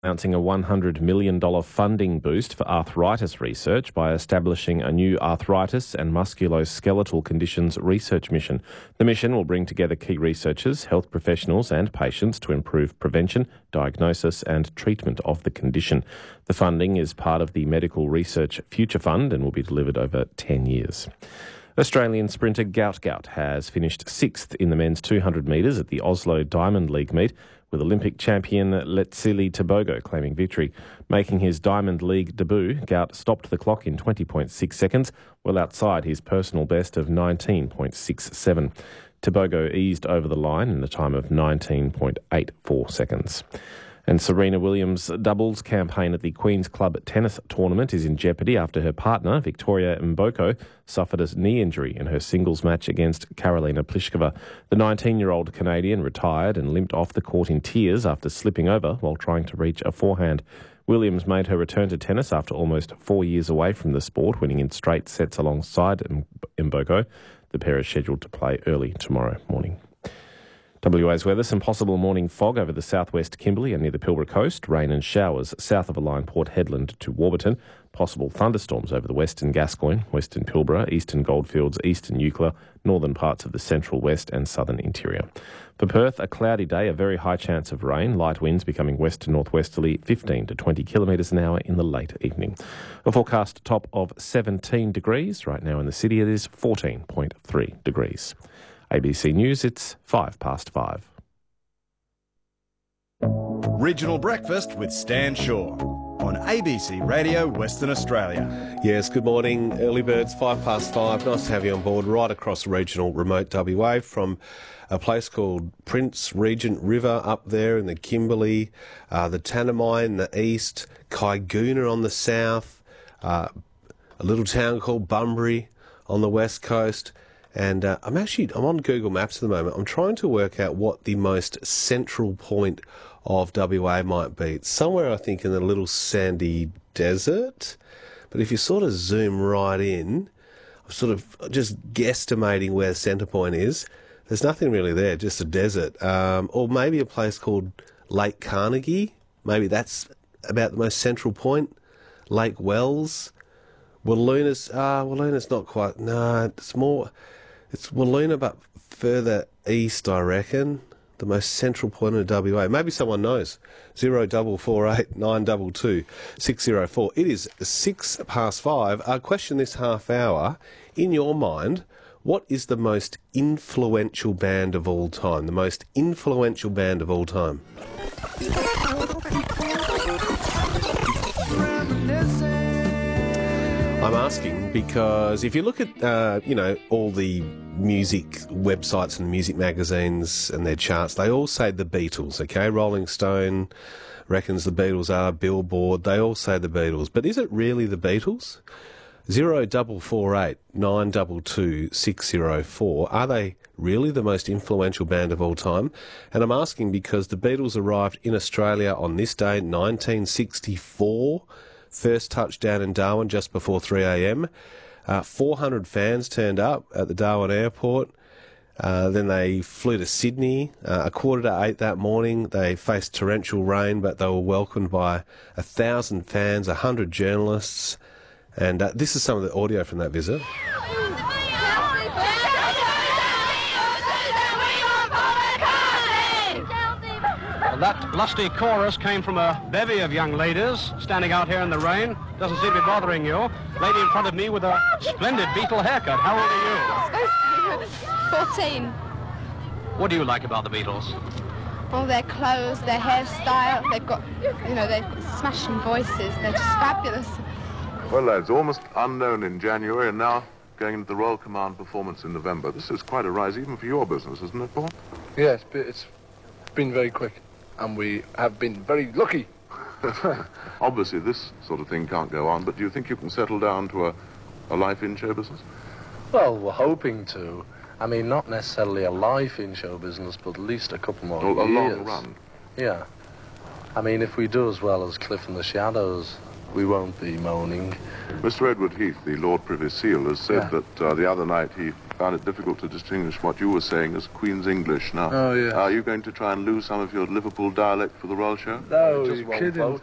announcing a $100 million funding boost for arthritis research by establishing a new arthritis and musculoskeletal conditions research mission. The mission will bring together key researchers, health professionals and patients to improve prevention, diagnosis and treatment of the condition. The funding is part of the Medical Research Future Fund and will be delivered over 10 years. Australian sprinter Gout Gout has finished 6th in the men's 200 metres at the Oslo Diamond League meet, with Olympic champion Letsili Tebogo claiming victory. Making his Diamond League debut, Gout stopped the clock in 20.6 seconds, well outside his personal best of 19.67. Tebogo eased over the line in a time of 19.84 seconds. And Serena Williams' doubles campaign at the Queen's Club tennis tournament is in jeopardy after her partner, Victoria Mboko, suffered a knee injury in her singles match against Karolina Pliskova. The 19-year-old Canadian retired and limped off the court in tears after slipping over while trying to reach a forehand. Williams made her return to tennis after almost 4 years away from the sport, winning in straight sets alongside Mboko. The pair is scheduled to play early tomorrow morning. WA's weather, some possible morning fog over the southwest Kimberley and near the Pilbara coast, rain and showers south of the line Port Hedland to Warburton, possible thunderstorms over the western Gascoyne, western Pilbara, eastern Goldfields, eastern Eucla, northern parts of the central west and southern interior. For Perth, a cloudy day, a very high chance of rain, light winds becoming west to northwesterly, 15 to 20 kilometres an hour in the late evening. A forecast top of 17 degrees. Right now in the city it is 14.3 degrees. ABC News, it's 5:05. Regional Breakfast with Stan Shaw on ABC Radio Western Australia. Yes, good morning. Early birds, 5:05. Nice to have you on board right across regional remote WA from a place called Prince Regent River up there in the Kimberley, the Tanami in the east, Kaiguna on the south, a little town called Bunbury on the west coast. And I'm on Google Maps at the moment. I'm trying to work out what the most central point of WA might be. It's somewhere, I think, in the little sandy desert. But if you sort of zoom right in, I'm sort of just guesstimating where the centre point is. There's nothing really there, just a desert. Or maybe a place called Lake Carnegie. Maybe that's about the most central point. Lake Wells. Walloona's not quite. No, it's Walloona, but further east, I reckon. The most central point of WA. Maybe someone knows. 0448 922 604. It is 5:06. Our question this half hour, in your mind, what is the most influential band of all time? The most influential band of all time. I'm asking because if you look at, all the music websites and music magazines and their charts, they all say the Beatles, okay? Rolling Stone reckons the Beatles are, Billboard, they all say the Beatles. But is it really the Beatles? 0448 922 604. Are they really the most influential band of all time? And I'm asking because the Beatles arrived in Australia on this day, 1964. First touchdown in Darwin just before 3 a.m. 400 fans turned up at the Darwin airport. Then they flew to Sydney. 7:45 that morning, they faced torrential rain, but they were welcomed by 1,000 fans, 100 journalists. And this is some of the audio from that visit. That lusty chorus came from a bevy of young ladies standing out here in the rain. Doesn't seem to be bothering you. Lady in front of me with a splendid Beatle haircut. How old are you? 14. What do you like about the Beatles? All their clothes, their hairstyle. They've got, they've got smashing voices. They're just fabulous. Well, lads, almost unknown in January and now going into the Royal Command performance in November. This is quite a rise even for your business, isn't it, Paul? Yes, it's been very quick. And we have been very lucky. Obviously, this sort of thing can't go on, but do you think you can settle down to a life in show business? Well, we're hoping to. I mean, not necessarily a life in show business, but at least a couple more years. A long run. Yeah. I mean, if we do as well as Cliff and the Shadows, we won't be moaning. Mr. Edward Heath, the Lord Privy Seal, has said that the other night he found it difficult to distinguish what you were saying as Queen's English. Now, Oh, yeah. are you going to try and lose some of your Liverpool dialect for the Royal Show? No, you're kidding.